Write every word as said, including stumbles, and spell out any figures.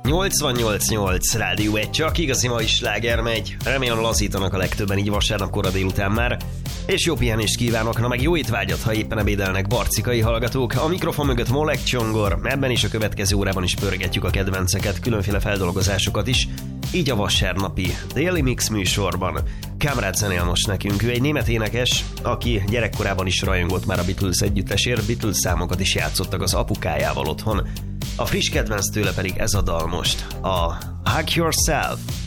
nyolcvannyolc nyolc Rádió egy, csak igazi mai sláger megy. Remélem lazítanak a legtöbben így vasárnap kora délután már. És jó pihenést kívánok, na meg jó étvágyat, ha éppen ebédelnek barcikai hallgatók. A mikrofon mögött Molek Csongor, ebben is a következő órában is pörgetjük a kedvenceket, különféle feldolgozásokat is. Így a vasárnapi Daily Mix műsorban. Kamrad zenél most nekünk, ő egy német énekes, aki gyerekkorában is rajongott már a Beatles együttesért, Beatles számokat is játszottak az apukájával otthon. A friss kedvenc tőle pedig ez a dal most, a Hug Yourself.